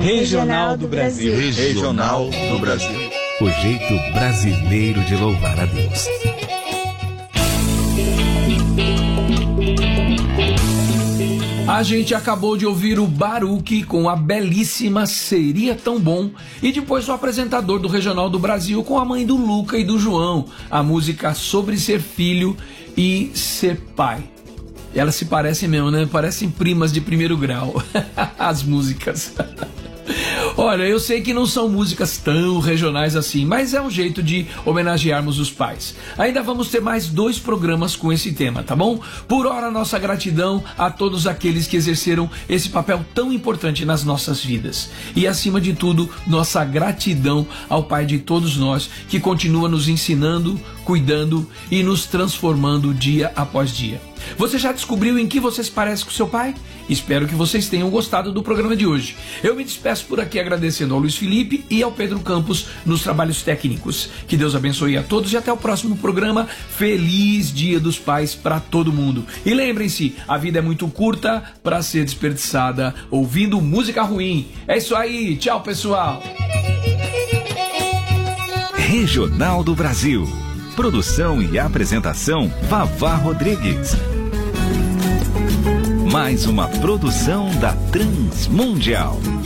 Regional do Brasil. Regional do Brasil. O jeito brasileiro de louvar a Deus. A gente acabou de ouvir o Baruque com a belíssima Seria Tão Bom, e depois o apresentador do Regional do Brasil com a mãe do Luca e do João, a música Sobre Ser Filho e Ser Pai. Elas se parecem mesmo, né? Parecem primas de primeiro grau, as músicas. Olha, eu sei que não são músicas tão regionais assim, mas é um jeito de homenagearmos os pais. Ainda vamos ter mais 2 programas com esse tema, tá bom? Por hora, nossa gratidão a todos aqueles que exerceram esse papel tão importante nas nossas vidas. E, acima de tudo, nossa gratidão ao Pai de todos nós, que continua nos ensinando, cuidando e nos transformando dia após dia. Você já descobriu em que você se parece com seu pai? Espero que vocês tenham gostado do programa de hoje. Eu me despeço por aqui agradecendo ao Luiz Felipe e ao Pedro Campos nos trabalhos técnicos. Que Deus abençoe a todos e até o próximo programa. Feliz Dia dos Pais para todo mundo. E lembrem-se, a vida é muito curta para ser desperdiçada ouvindo música ruim. É isso aí, tchau pessoal. Regional do Brasil. Produção e apresentação Vavá Rodrigues. Mais uma produção da Transmundial.